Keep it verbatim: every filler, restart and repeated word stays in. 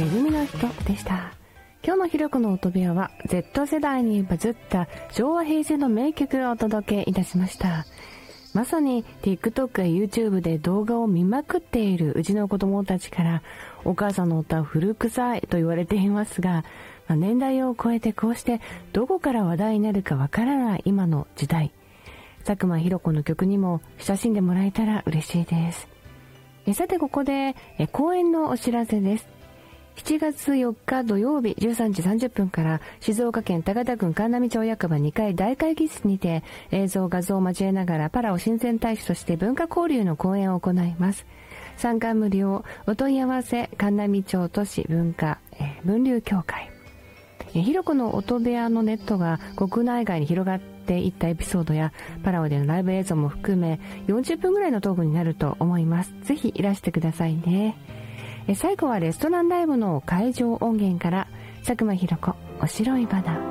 めぐみの人でした。今日のひろこの音部屋は Z 世代にバズった昭和平成の名曲をお届けいたしました。まさに TikTok や YouTube で動画を見まくっているうちの子供たちから、お母さんの歌は古臭いと言われていますが、まあ、年代を超えてこうしてどこから話題になるかわからない今の時代、佐久間ひろ子の曲にも親しんでもらえたら嬉しいです。えさてここでえ公演のお知らせです。しちがつよっか土曜日じゅうさんじさんじゅっぷんから静岡県高田郡神波町役場にかい大会議室にて映像画像を交えながらパラオ親善大使として文化交流の講演を行います。参加無料。お問い合わせ神波町都市文化、えー、文流協会。えひろこの音部屋のネットが国内外に広がっていったエピソードやパラオでのライブ映像も含めよんじゅっぷんぐらいのトークになると思います。ぜひいらしてくださいね。え最後はレストランライブの会場音源から佐久間ひろ子お城いばな。